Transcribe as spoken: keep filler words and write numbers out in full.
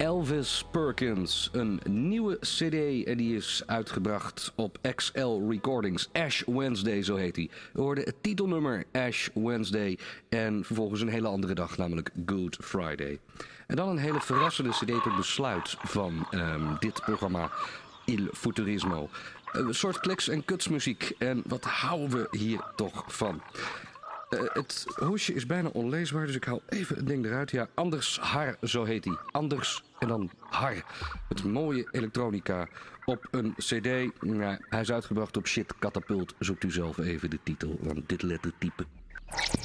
Elvis Perkins. Een nieuwe cd en die is uitgebracht op X L Recordings. Ash Wednesday, zo heet hij. We hoorden het titelnummer Ash Wednesday en vervolgens een hele andere dag, namelijk Good Friday. En dan een hele verrassende cd tot besluit van um, dit programma Il Futurismo. Een soort kliks- en kutsmuziek. En wat houden we hier toch van? Uh, het hoesje is bijna onleesbaar, dus ik haal even het ding eruit. Ja, Anders Har, zo heet hij. Anders en dan Har. Het mooie elektronica op een cd. Nou, hij is uitgebracht op Shit Catapult. Zoekt u zelf even de titel, want dit lettertype.